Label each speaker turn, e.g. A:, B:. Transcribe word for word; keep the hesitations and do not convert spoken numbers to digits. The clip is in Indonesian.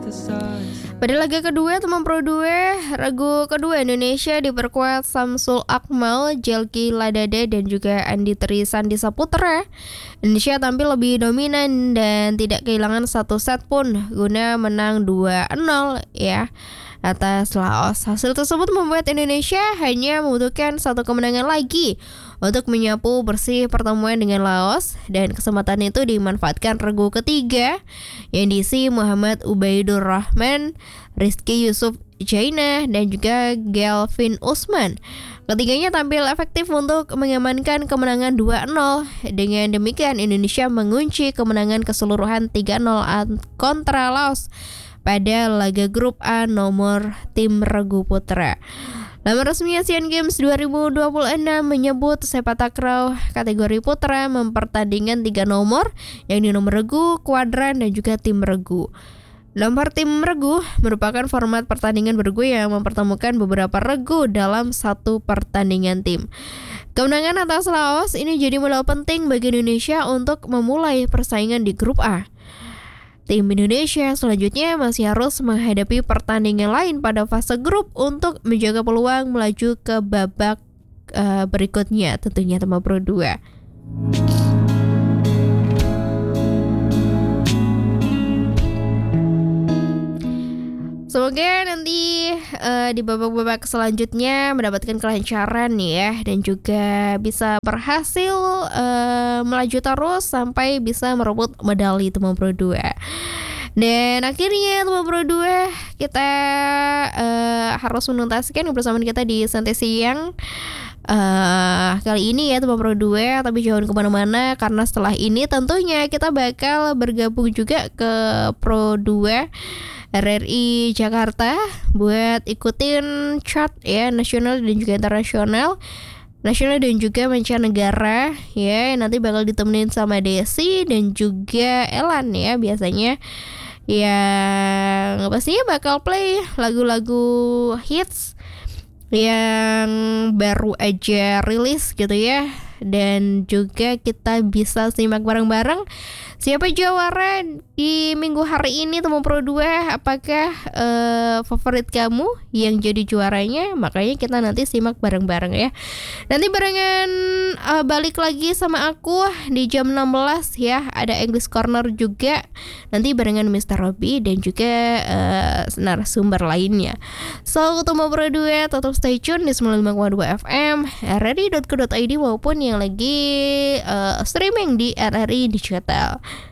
A: Pada laga kedua teman Pro dua, regu kedua Indonesia diperkuat Samsul Akmal, Jelki Ladade dan juga Andi Trisandi Saputra. Indonesia tampil lebih dominan dan tidak kehilangan satu set pun guna menang dua nol ya atas Laos. Hasil tersebut membuat Indonesia hanya membutuhkan satu kemenangan lagi untuk menyapu bersih pertemuan dengan Laos, dan kesempatan itu dimanfaatkan regu ketiga yang diisi Muhammad Ubaidur Rahman, Rizky Yusuf Jaina dan juga Gelvin Usman. Ketiganya tampil efektif untuk mengamankan kemenangan dua nol. Dengan demikian Indonesia mengunci kemenangan keseluruhan tiga nol kontra Laos pada laga grup A nomor tim regu putra. Laman resmi Asian Games dua ribu dua puluh enam menyebut sepak takraw kategori putra mempertandingkan tiga nomor, yakni nomor regu, kuadran dan juga tim regu. Nomor tim regu merupakan format pertandingan bergu yang mempertemukan beberapa regu dalam satu pertandingan tim. Kemenangan atas Laos ini jadi modal penting bagi Indonesia untuk memulai persaingan di grup A. Tim Indonesia selanjutnya masih harus menghadapi pertandingan lain pada fase grup untuk menjaga peluang melaju ke babak uh, berikutnya, tentunya teman Pro dua. Semoga nanti uh, di babak-babak selanjutnya mendapatkan kelancaran ya, dan juga bisa berhasil uh, melaju terus sampai bisa merebut medali teman Pro dua. Dan akhirnya teman Pro dua, kita uh, harus menuntaskan kebersamaan kita di Santai Siang Uh, kali ini ya teman Pro dua, tapi jangan kemana-mana karena setelah ini tentunya kita bakal bergabung juga ke Pro dua R R I Jakarta buat ikutin chart ya, nasional dan juga internasional, nasional dan juga mancanegara ya. Nanti bakal ditemenin sama Desi dan juga Elan ya, biasanya yang pastinya bakal play lagu-lagu hits yang baru aja rilis gitu ya. Dan juga kita bisa simak bareng-bareng siapa jawara di minggu hari ini teman Pro dua. Apakah uh, favorit kamu yang jadi juaranya? Makanya kita nanti simak bareng-bareng ya. Nanti barengan uh, balik lagi sama aku di jam enam belas ya. Ada English Corner juga nanti barengan mister Robby dan juga uh, narasumber lainnya. So teman Pro dua tetap stay tune di sembilan puluh lima koma dua F M r r i dot co dot i d maupun yang lagi uh, streaming di R R I Digital.